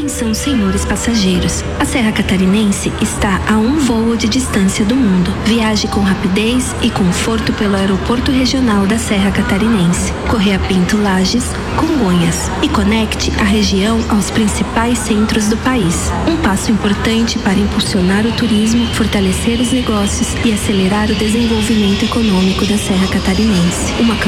Atenção, senhores passageiros. A Serra Catarinense está a um voo de distância do mundo. Viaje com rapidez e conforto pelo Aeroporto Regional da Serra Catarinense, Correia Pinto Lages, Congonhas, e conecte a região aos principais centros do país. Um passo importante para impulsionar o turismo, fortalecer os negócios e acelerar o desenvolvimento econômico da Serra Catarinense. Uma